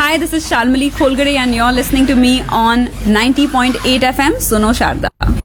Hi, this is Shalmali Kholgare and you're listening to me on 90.8 FM, Suno Sharda.